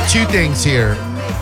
Two things here.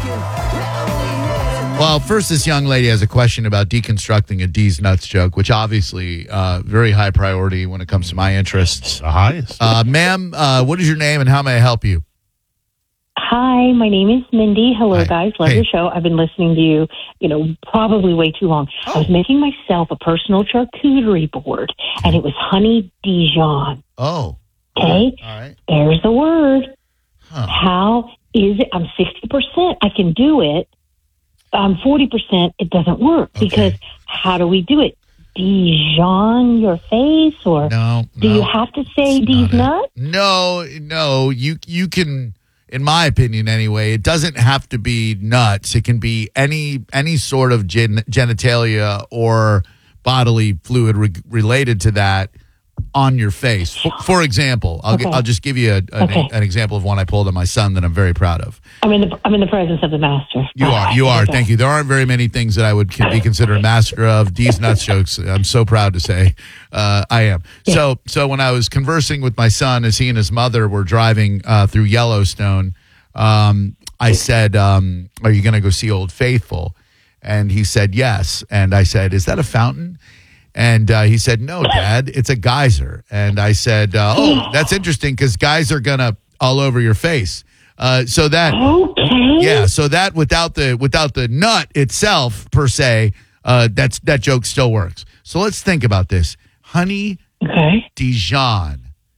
Well, first, this young lady has a question about deconstructing a D's nuts joke, which obviously very high priority when it comes to my interests. The highest. Ma'am, what is your name and how may I help you? Hi, my name is Mindy. Hello, Hi. guys. Love your show. I've been listening to you, probably way too long. I was making myself a personal charcuterie board, and it was honey Dijon. Oh. Okay? All right. There's the word. Huh. How is it? I'm 60%. I can do it. I'm 40%. It doesn't work because how do we do it? Dijon your face, or No. do you have to say these nuts? No. You can, in my opinion anyway, it doesn't have to be nuts. It can be any sort of genitalia or bodily fluid related to that on your face. For example, I'll just give you an example of one I pulled on my son that I'm very proud of. I'm in the presence of the master. You are. Thank you. There aren't very many things that I would be considered a master of. D's nuts jokes. I'm so proud to say I am. Yeah. So when I was conversing with my son as he and his mother were driving through Yellowstone, I said, "Are you going to go see Old Faithful?" And he said, "Yes." And I said, "Is that a fountain?" And he said, "No, Dad, it's a geyser." And I said, "Oh, that's interesting because guys are gonna all over your face." So that without the nut itself per se, that joke still works. So let's think about this: honey Dijon,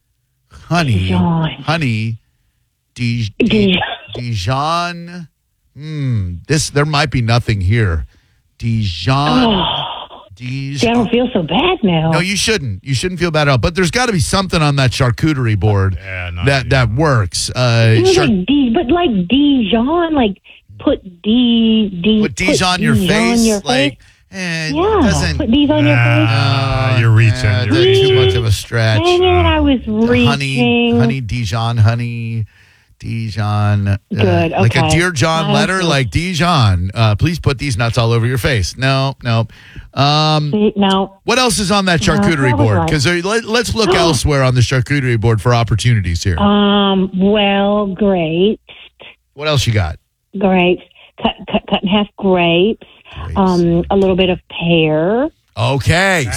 honey Dijon. There might be nothing here. Dijon. See, I don't feel so bad now. No, you shouldn't. You shouldn't feel bad at all. But there's got to be something on that charcuterie board that works. Like Dijon, like put put Dijon your face, like put D's on your face. You're reaching. You're too much of a stretch. Dang it, I was reaching. Honey Dijon, honey Dijon. Good. Okay. Like a Dear John letter, like Dijon. Please put these nuts all over your face. No. No. What else is on that charcuterie board? Because let's look elsewhere on the charcuterie board for opportunities here. Well, grapes. What else you got? Grapes. Cut in half grapes. A little bit of pear. Okay.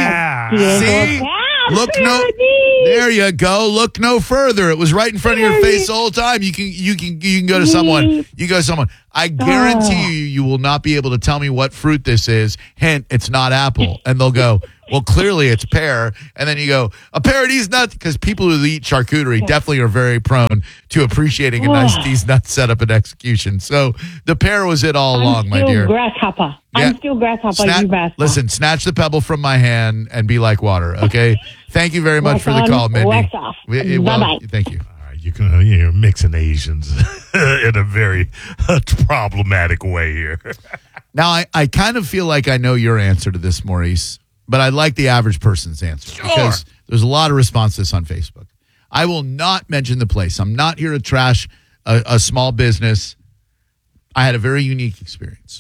See? Look there you go. Look no further. It was right in front of your face the whole time. You can go to someone. You go to someone. I guarantee you will not be able to tell me what fruit this is. Hint, it's not apple. And they'll go, well, clearly it's pear. And then you go, a pear of these nuts, because people who eat charcuterie definitely are very prone to appreciating a nice these nuts setup and execution. So the pear was it all along, my dear. Grasshopper. Yeah. I'm still grasshopper. Listen, snatch the pebble from my hand and be like water, okay? Thank you very much for the call, Mindy. Wax off. Bye-bye. Thank you. You're mixing Asians in a very problematic way here. Now, I kind of feel like I know your answer to this, Maurice, but I like the average person's answer because there's a lot of response to this on Facebook. I will not mention the place. I'm not here to trash a small business. I had a very unique experience.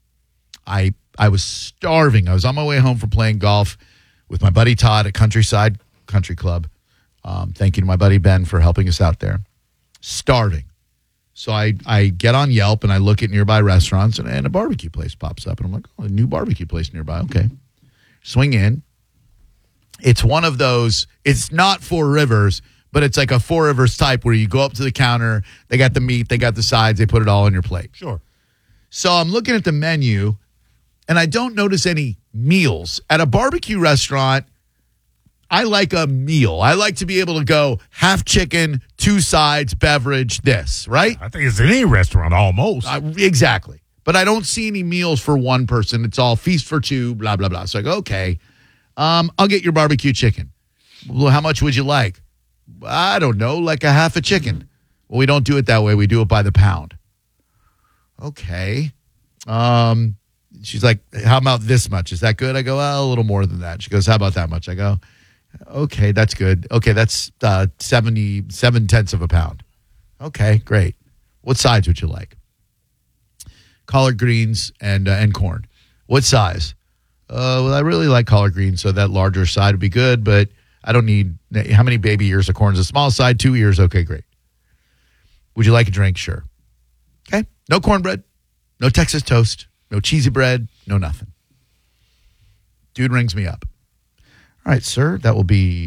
I was starving. I was on my way home from playing golf with my buddy Todd at Countryside Country Club. Thank you to my buddy Ben for helping us out there. Starving. So I get on Yelp and I look at nearby restaurants and a barbecue place pops up. And I'm like, a new barbecue place nearby. Okay. Swing in. It's one of those, it's not Four Rivers, but it's like a Four Rivers type where you go up to the counter, they got the meat, they got the sides, they put it all on your plate. Sure. So I'm looking at the menu and I don't notice any meals. At a barbecue restaurant, I like a meal. I like to be able to go half chicken, two sides, beverage, this, right? I think it's in any restaurant almost. Exactly. But I don't see any meals for one person. It's all feast for two, blah, blah, blah. So I go, okay, I'll get your barbecue chicken. Well, how much would you like? I don't know, like a half a chicken. Well, we don't do it that way. We do it by the pound. Okay. She's like, how about this much? Is that good? I go, a little more than that. She goes, how about that much? I go, okay, that's good. Okay, that's 77/10 of a pound. Okay, great. What sides would you like? Collard greens and corn. What size? Well, I really like collard greens, so that larger side would be good, but I don't need, how many baby ears of corn is a small side? 2 ears, okay, great. Would you like a drink? Sure. Okay? No cornbread, no Texas toast, no cheesy bread, no nothing. Dude rings me up. All right, sir, that will be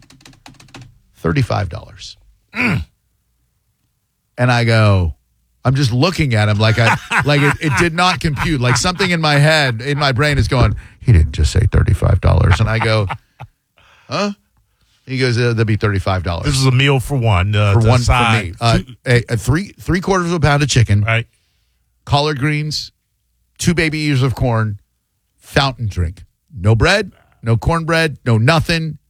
$35. And I go, I'm just looking at him like it did not compute. Like something in my head, in my brain is going, he didn't just say $35. And I go, huh? He goes, that'd be $35. This is a meal for one. For side. me. Three quarters of a pound of chicken, Right. collard greens, 2 baby ears of corn, fountain drink. No bread, no cornbread, no nothing.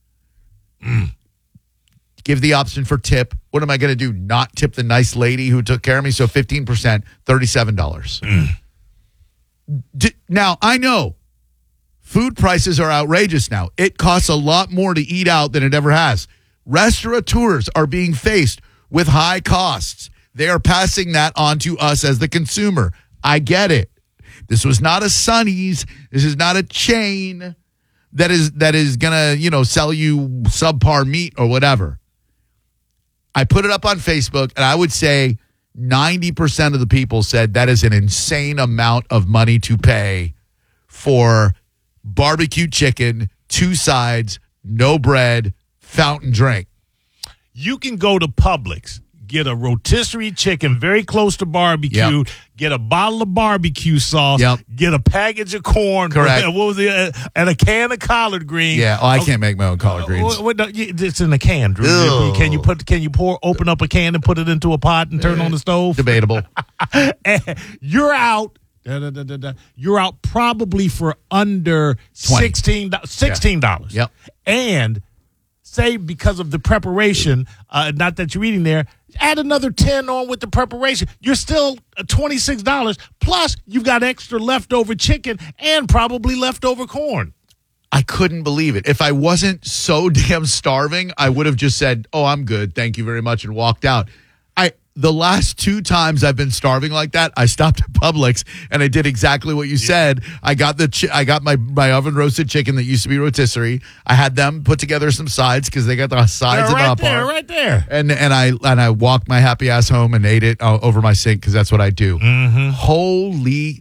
Give the option for tip. What am I going to do? Not tip the nice lady who took care of me? So 15%, $37. Now, I know food prices are outrageous now. It costs a lot more to eat out than it ever has. Restaurateurs are being faced with high costs. They are passing that on to us as the consumer. I get it. This was not a Sonny's. This is not a chain that is going to, sell you subpar meat or whatever. I put it up on Facebook, and I would say 90% of the people said that is an insane amount of money to pay for barbecue chicken, 2 sides, no bread, fountain drink. You can go to Publix, get a rotisserie chicken very close to barbecue, get a bottle of barbecue sauce, get a package of corn, correct? What was it? And a can of collard greens. Yeah, I can't make my own collard greens. It's in a can, Drew. Ew. Can you open up a can and put it into a pot and turn on the stove? Debatable. And you're out. You're out probably for under $16. Yep. And say because of the preparation, not that you're eating there, add another 10 on with the preparation. You're still $26. Plus, you've got extra leftover chicken and probably leftover corn. I couldn't believe it. If I wasn't so damn starving, I would have just said, "Oh, I'm good. Thank you very much," and walked out. The last 2 times I've been starving like that, I stopped at Publix and I did exactly what you said. I got my oven roasted chicken that used to be rotisserie. I had them put together some sides because they got the sides They're and the right there. And I walked my happy ass home and ate it over my sink because that's what I do. Mm-hmm. Holy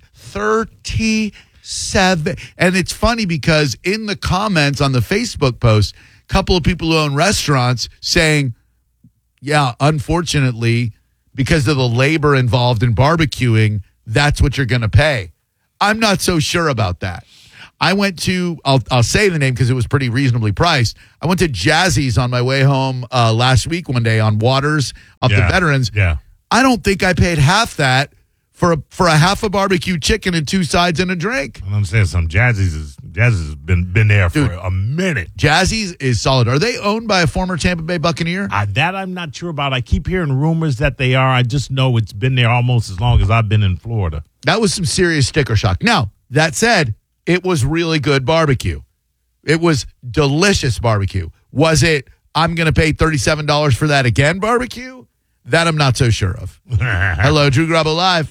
37! And it's funny because in the comments on the Facebook post, a couple of people who own restaurants saying, "Yeah, unfortunately, because of the labor involved in barbecuing, that's what you're going to pay." I'm not so sure about that. I went to, I'll say the name because it was pretty reasonably priced. I went to Jazzy's on my way home last week one day on Waters up the Veterans. Yeah. I don't think I paid half that for a half a barbecue chicken and 2 sides and a drink. I'm saying some Jazzy's has been there for a minute. Jazzy's is solid. Are they owned by a former Tampa Bay Buccaneer? That I'm not sure about. I keep hearing rumors that they are. I just know it's been there almost as long as I've been in Florida. That was some serious sticker shock. Now, that said, it was really good barbecue. It was delicious barbecue. Was it, I'm going to pay $37 for that again barbecue? That I'm not so sure of. Hello, Drew Garabo Live.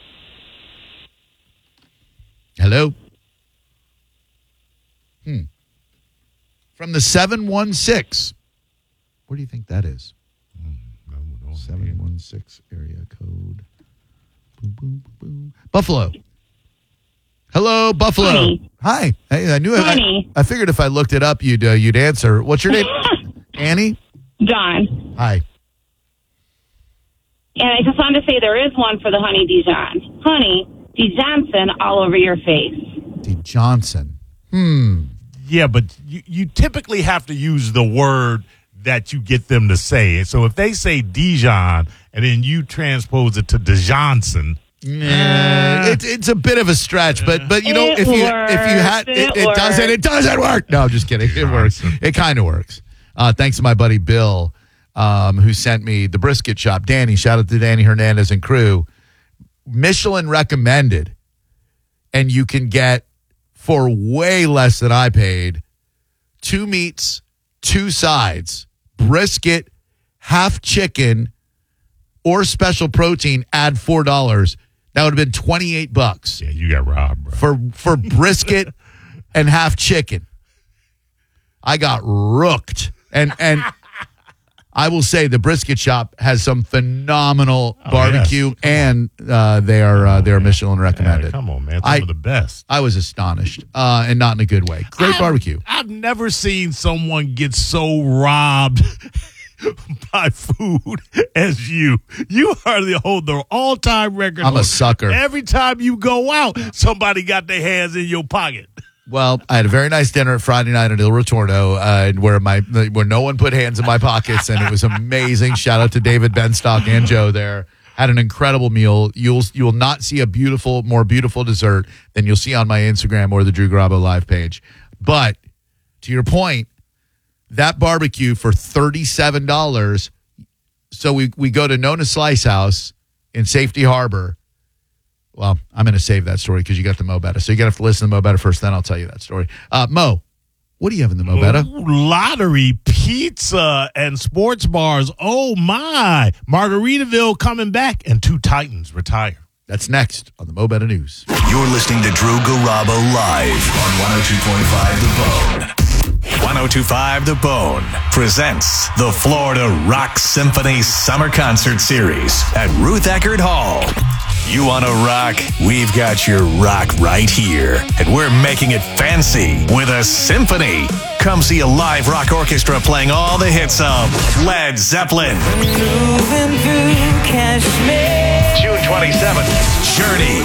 Hello. From the 716. Where do you think that is? 716 area code. Boom, boom, boom. Buffalo. Hello, Buffalo. Honey. Hi. Hey, I knew Honey. I figured if I looked it up, you'd answer. What's your name? Annie? John. Hi. And I just wanted to say there is one for the Honey Dijon. Honey Dijonson all over your face. D. Johnson. Yeah, but you typically have to use the word that you get them to say. So if they say Dijon and then you transpose it to Dijonson, it's a bit of a stretch, but you know, if you had it doesn't work. No, I'm just kidding. It works. It kind of works. Thanks to my buddy Bill, who sent me the brisket shop. Danny, shout out to Danny Hernandez and crew. Michelin recommended, and you can get for way less than I paid, 2 meats, 2 sides, brisket, half chicken, or special protein. Add $4. That would have been $28. yeah, you got robbed, bro. For brisket and half chicken. I got rooked. And I will say the Brisket Shop has some phenomenal barbecue, and they are Michelin recommended. Come on, man. Some of the best. I was astonished, and not in a good way. Great barbecue. I've never seen someone get so robbed by food as you. You are the all-time record. I'm a sucker. Every time you go out, somebody got their hands in your pocket. Well, I had a very nice dinner at Friday night at Il Ritorno, where no one put hands in my pockets, and it was amazing. Shout out to David Benstock and Joe there. Had an incredible meal. You will not see a more beautiful dessert than you'll see on my Instagram or the Drew Garabo live page. But to your point, that barbecue for $37. So we go to Nona Slice House in Safety Harbor. Well, I'm going to save that story because you got the Mo Betta. So you got to have to listen to the Mo Betta first, then I'll tell you that story. Mo, what do you have in the Mo Betta? Lottery, pizza, and sports bars. Oh, my. Margaritaville coming back, and 2 Titans retire. That's next on the Mo Betta News. You're listening to Drew Garabo live on 102.5 The Bone. 102.5 The Bone presents the Florida Rock Symphony Summer Concert Series at Ruth Eckerd Hall. You want to rock? We've got your rock right here. And we're making it fancy with a symphony. Come see a live rock orchestra playing all the hits of Led Zeppelin. Moving through Kashmir. June 27th, Journey.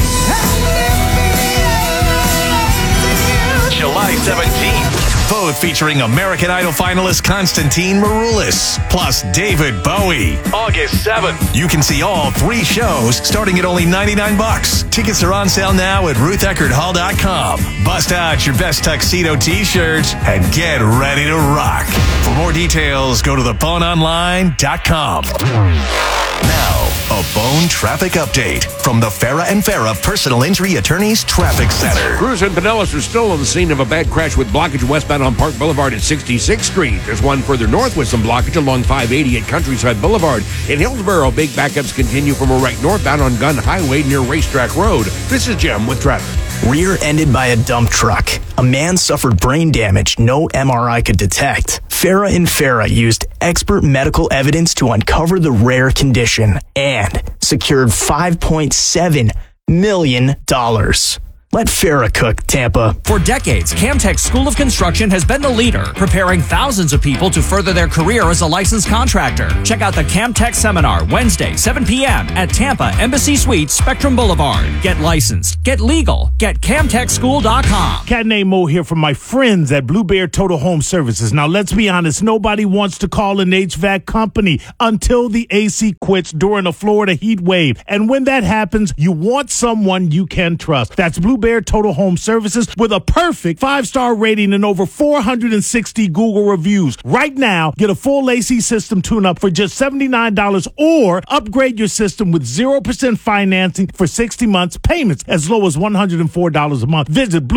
July 17th. Both featuring American Idol finalist Constantine Maroulis, plus David Bowie. August 7th. You can see all 3 shows starting at only $99. Tickets are on sale now at RuthEckerdHall.com. Bust out your best tuxedo t-shirts and get ready to rock. For more details, go to theboneonline.com. Now, a Bone traffic update from the Farah and Farah Personal Injury Attorneys Traffic Center. Crews in Pinellas are still on the scene of a bad crash with blockage westbound on Park Boulevard at 66th Street. There's one further north with some blockage along 580 at Countryside Boulevard. In Hillsborough, big backups continue from a wreck northbound on Gun Highway near Racetrack Road. This is Jim with traffic. Rear-ended by a dump truck. A man suffered brain damage no MRI could detect. Farah and Farah used expert medical evidence to uncover the rare condition and secured $5.7 million. Let Farah cook, Tampa. For decades, Camtech School of Construction has been the leader, preparing thousands of people to further their career as a licensed contractor. Check out the Camtech Seminar, Wednesday, 7 p.m. at Tampa Embassy Suites, Spectrum Boulevard. Get licensed, get legal, get CamTechSchool.com. Cat named Mo here from my friends at Blue Bear Total Home Services. Now, let's be honest, nobody wants to call an HVAC company until the AC quits during a Florida heat wave. And when that happens, you want someone you can trust. That's Blue Bear Total Home Services with a perfect 5-star rating and over 460 Google reviews. Right now, get a full AC system tune-up for just $79 or upgrade your system with 0% financing for 60 months, payments as low as $104 a month. Visit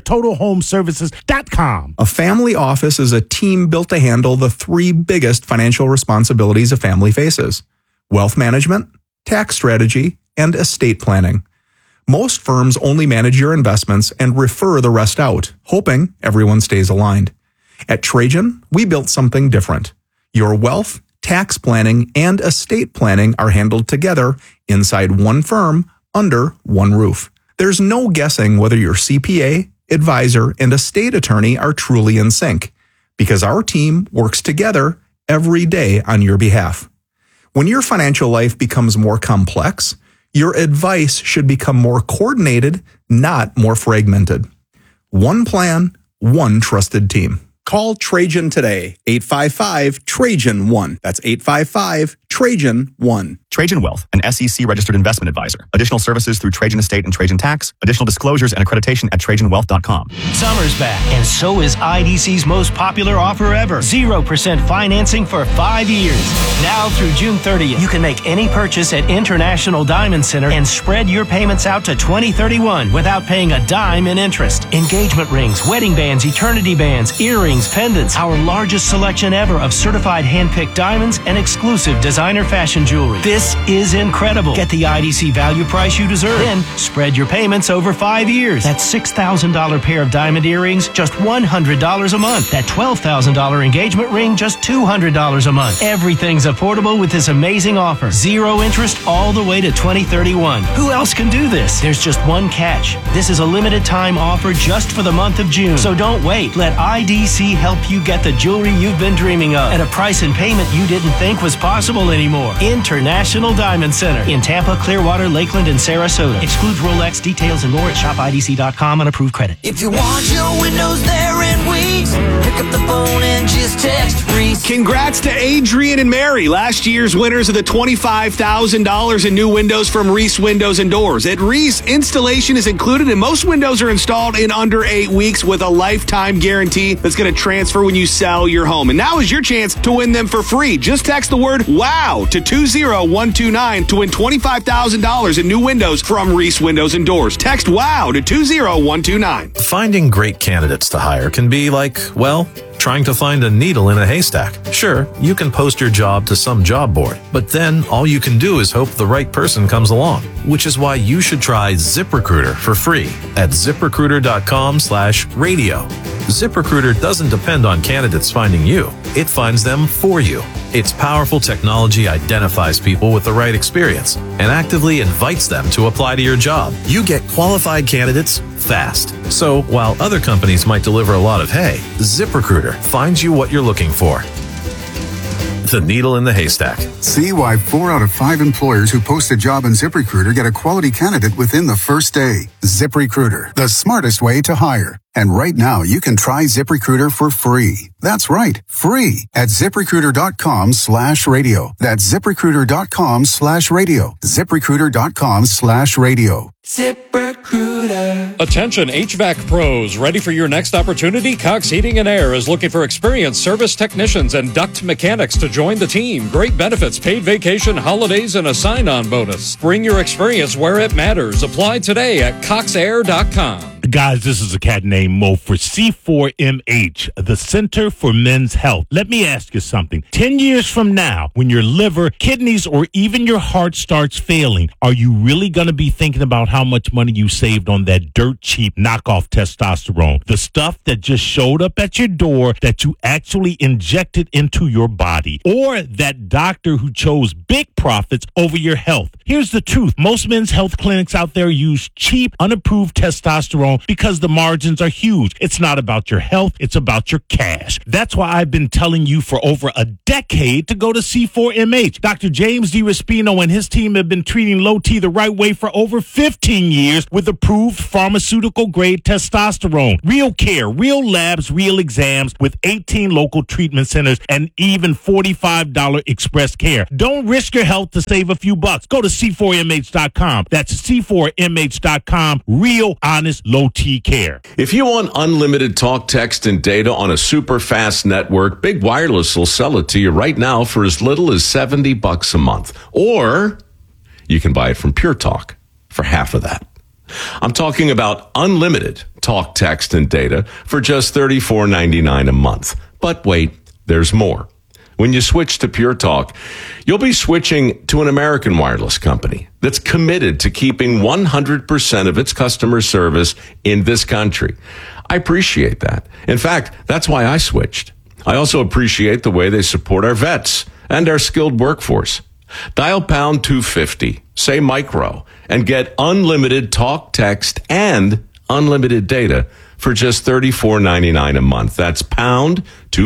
BlueBearTotalHomeServices.com. A family office is a team built to handle the 3 biggest financial responsibilities a family faces: wealth management, tax strategy, and estate planning. Most firms only manage your investments and refer the rest out, hoping everyone stays aligned. At Trajan, we built something different. Your wealth, tax planning, and estate planning are handled together inside one firm under one roof. There's no guessing whether your CPA, advisor, and estate attorney are truly in sync, because our team works together every day on your behalf. When your financial life becomes more complex, your advice should become more coordinated, not more fragmented. One plan, one trusted team. Call Trajan today, 855-TRAJAN-1. That's 855-TRAJAN-1. Trajan Wealth, an SEC-registered investment advisor. Additional services through Trajan Estate and Trajan Tax. Additional disclosures and accreditation at TrajanWealth.com. Summer's back, and so is IDC's most popular offer ever. 0% financing for 5 years. Now through June 30th, you can make any purchase at International Diamond Center and spread your payments out to 2031 without paying a dime in interest. Engagement rings, wedding bands, eternity bands, earrings, pendants, our largest selection ever of certified hand-picked diamonds and exclusive designer fashion jewelry. This This is incredible. Get the IDC value price you deserve. Then spread your payments over 5 years. That $6,000 pair of diamond earrings, just $100 a month. That $12,000 engagement ring, just $200 a month. Everything's affordable with this amazing offer. 0 interest all the way to 2031. Who else can do this? There's just one catch. This is a limited time offer just for the month of June. So don't wait. Let IDC help you get the jewelry you've been dreaming of at a price and payment you didn't think was possible anymore. International Diamond Center in Tampa, Clearwater, Lakeland, and Sarasota. Excludes Rolex. Details and more at shopidc.com on approved credit. If you want your windows there in weeks, pick up the phone and just text Reese. Congrats to Adrian and Mary, last year's winners of the $25,000 in new windows from Reese Windows and Doors. At Reese, installation is included and most windows are installed in under 8 weeks with a lifetime guarantee that's going to transfer when you sell your home. And now is your chance to win them for free. Just text the word WOW to 20129 to win $25,000 in new windows from Reese Windows and Doors. Text WOW to 20129. Finding great candidates to hire can be like, well, trying to find a needle in a haystack. Sure, you can post your job to some job board, but then all you can do is hope the right person comes along, which is why you should try ZipRecruiter for free at ZipRecruiter.com/radio. ZipRecruiter doesn't depend on candidates finding you. It finds them for you. Its powerful technology identifies people with the right experience and actively invites them to apply to your job. You get qualified candidates fast. So while other companies might deliver a lot of hay, ZipRecruiter finds you what you're looking for. The needle in the haystack. See why 4 out of 5 employers who post a job on ZipRecruiter get a quality candidate within the first day. ZipRecruiter, the smartest way to hire. And right now, you can try ZipRecruiter for free. That's right, free at ZipRecruiter.com/radio. That's ZipRecruiter.com/radio. ZipRecruiter.com/radio. ZipRecruiter. Attention HVAC pros, ready for your next opportunity? Cox Heating and Air is looking for experienced service technicians and duct mechanics to join the team. Great benefits, paid vacation, holidays, and a sign-on bonus. Bring your experience where it matters. Apply today at coxair.com. Guys, this is a cat named Mo for C4MH, the Center for Men's Health. Let me ask you something. 10 years from now, when your liver, kidneys, or even your heart starts failing, are you really going to be thinking about how much money you saved on that dirt cheap knockoff testosterone? The stuff that just showed up at your door that you actually injected into your body, or that doctor who chose big profits over your health. Here's the truth. Most men's health clinics out there use cheap, unapproved testosterone because the margins are huge. It's not about your health. It's about your cash. That's why I've been telling you for over a decade to go to C4MH. Dr. James DiRespino and his team have been treating low T the right way for over 15 years with approved pharmaceutical-grade testosterone. Real care, real labs, real exams with 18 local treatment centers and even $45 express care. Don't risk your health to save a few bucks. Go to C4MH.com. That's C4MH.com. Real, honest, low T care. If you want unlimited talk, text, and data on a super fast network, Big Wireless will sell it to you right now for as little as $70 a month. Or you can buy it from Pure Talk for half of that. I'm talking about unlimited talk, text, and data for just $34.99 a month. But wait, there's more. When you switch to Pure Talk, you'll be switching to an American wireless company that's committed to keeping 100% of its customer service in this country. I appreciate that. In fact, that's why I switched. I also appreciate the way they support our vets and our skilled workforce. Dial pound 250, say micro, and get unlimited talk, text, and unlimited data for just $34.99 a month. That's pound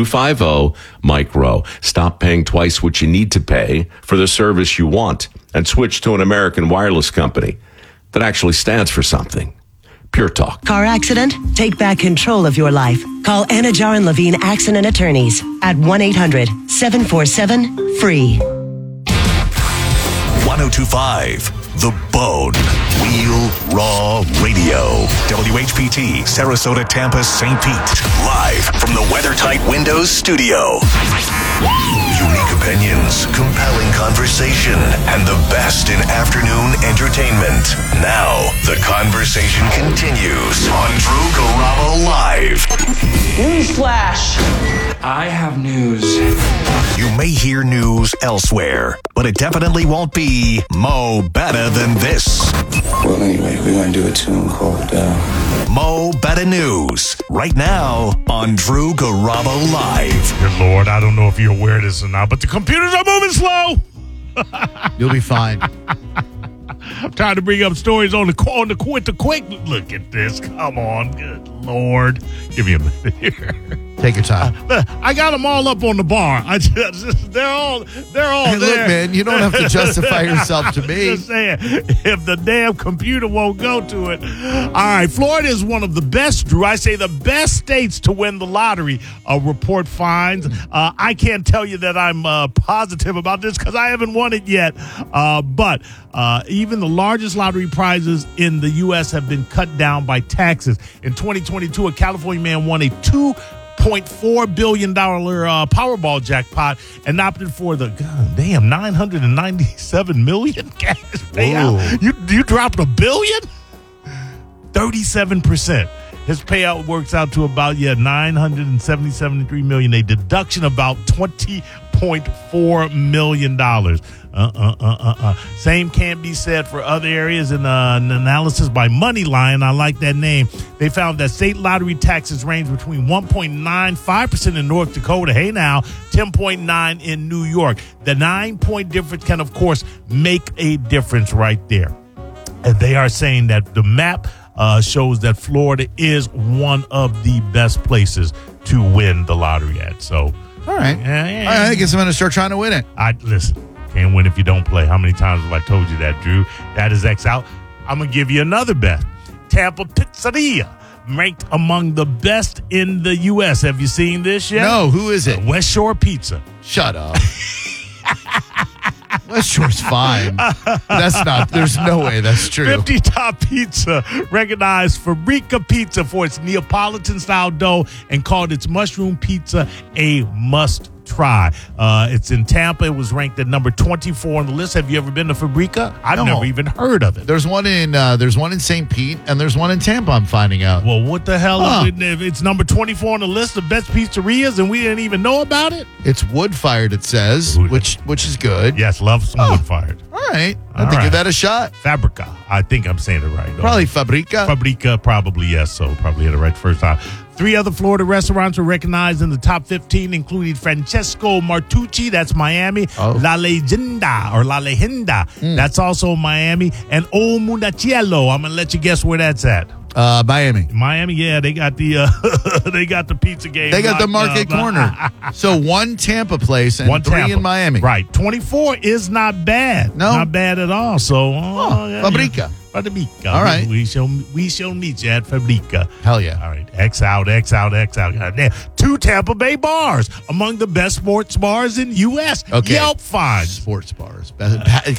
250 micro. Stop paying twice what you need to pay for the service you want and switch to an American wireless company that actually stands for something. Pure Talk. Car accident? Take back control of your life. Call Anajar and Levine Accident Attorneys at 1-800-747-FREE. 1025 The Bone. Real Raw Radio. WHPT, Sarasota, Tampa, St. Pete. Live from the WeatherTight Windows studio. Unique opinions, compelling conversation, and the best in afternoon entertainment. Now, the conversation continues on Drew Garabo Live. Newsflash. I have news. You may hear news elsewhere, but it definitely won't be Mo Better Than This. Well, anyway, we're going to do a tune called Mo Better News, right now on Drew Garabo Live. Good Lord, I don't know if you're aware of this or not, but the computers are moving slow. You'll be fine. I'm trying to bring up stories on the quick. Look at this. Come on. Good Lord. Give me a minute here. Take your time. I got them all up on the bar. They're all Hey, there. look, man, you don't have to justify yourself to me. Just saying, if the damn computer won't go to it. All right, Florida is one of the best, Drew. I say the best states to win the lottery. A report finds. I can't tell you that I'm positive about this because I haven't won it yet. But even the largest lottery prizes in the U.S. have been cut down by taxes. In 2022, a California man won a $2.4 billion Powerball jackpot and opted for the $997 million cash payout. You dropped $1 billion? 37%. His payout works out to about $973 million, a deduction about $20.4 million. Same can't be said for other areas in an analysis by Moneyline. I like that name. They found that state lottery taxes range between 1.95% in North Dakota, 10.9% in New York. The 9-point difference can, of course, make a difference right there. And they are saying that the map shows that Florida is one of the best places to win the lottery at. So, all right. I guess I'm going to start trying to win it. Listen, can't win if you don't play. How many times have I told you that, Drew? That is X out. I'm going to give you another bet. Tampa Pizzeria, ranked among the best in the U.S. Have you seen this yet? No, who is it? West Shore Pizza. Shut up. West Shore's fine. There's no way that's true. 50 Top Pizza recognized Fabrica Pizza for its Neapolitan-style dough and called its mushroom pizza a must try. It's in Tampa. It was ranked at number 24 on the list. Have you ever been to Fabrica? I've never even heard of it. There's one in St. Pete and there's one in Tampa, I'm finding out. Well, what the hell? If it's number 24 on the list of best pizzerias and we didn't even know about it? It's wood-fired, it says, which is good. Yes, love some wood-fired. All right. I think give that a shot. Fabrica. I think I'm saying it right. Probably Fabrica. Fabrica, probably, yes. So probably had it right the first time. 3 other Florida restaurants were recognized in the top 15, including Francesco Martucci, that's Miami, La Legenda, that's also Miami, and Old Mundacielo. I'm going to let you guess where that's at. Miami. Miami, yeah, they got the they got the pizza game. They got the market corner. So 1 Tampa place and 3 in Miami. Right. 24 is not bad. No. Not bad at all. So Fabrica. Fabrica. All right. We shall meet you at Fabrica. Hell yeah. All right. X out. God damn. 2 Tampa Bay bars among the best sports bars in U.S. Okay. Yelp finds. Sports bars.